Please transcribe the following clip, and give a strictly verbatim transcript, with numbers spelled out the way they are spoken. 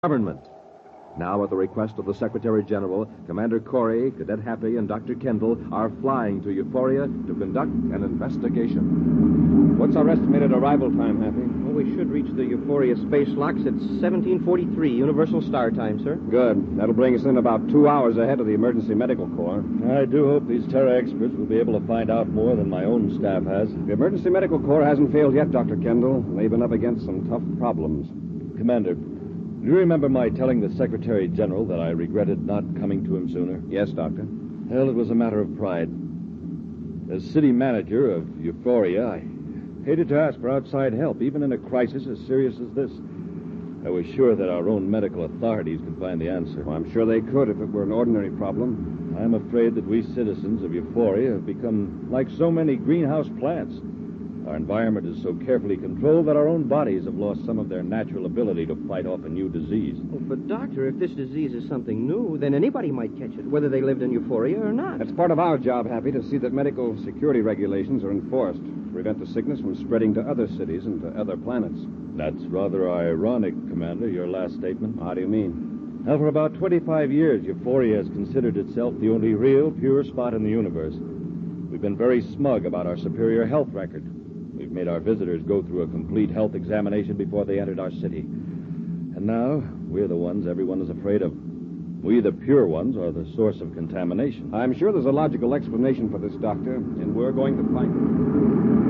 Government. Now, at the request of the Secretary General, Commander Corey, Cadet Happy, and Doctor Kendall are flying to Euphoria to conduct an investigation. What's our estimated arrival time, Happy? Well, we should reach the Euphoria space locks at seventeen forty-three Universal Star Time, sir. Good. That'll bring us in about two hours ahead of the Emergency Medical Corps. I do hope these Terra experts will be able to find out more than my own staff has. The Emergency Medical Corps hasn't failed yet, Doctor Kendall. They've been up against some tough problems. Commander, do you remember my telling the Secretary General that I regretted not coming to him sooner? Yes, Doctor. Well, it was a matter of pride. As city manager of Euphoria, I hated to ask for outside help, even in a crisis as serious as this. I was sure that our own medical authorities could find the answer. Well, I'm sure they could if it were an ordinary problem. I'm afraid that we citizens of Euphoria have become like so many greenhouse plants. Our environment is so carefully controlled that our own bodies have lost some of their natural ability to fight off a new disease. Oh, but, Doctor, if this disease is something new, then anybody might catch it, whether they lived in Euphoria or not. That's part of our job, Happy, to see that medical security regulations are enforced to prevent the sickness from spreading to other cities and to other planets. That's rather ironic, Commander, your last statement. How do you mean? Now, for about twenty-five years, Euphoria has considered itself the only real, pure spot in the universe. We've been very smug about our superior health record. We've made our visitors go through a complete health examination before they entered our city. And now, we're the ones everyone is afraid of. We, the pure ones, are the source of contamination. I'm sure there's a logical explanation for this, Doctor, and we're going to find it.